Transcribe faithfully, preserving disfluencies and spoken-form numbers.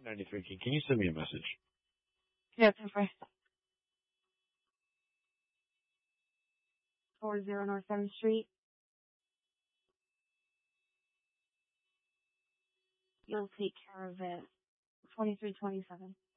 ninety-three King. Can you send me a message? Yeah, ten four. Four zero North Seventh Street. You'll take care of it. Twenty three twenty seven.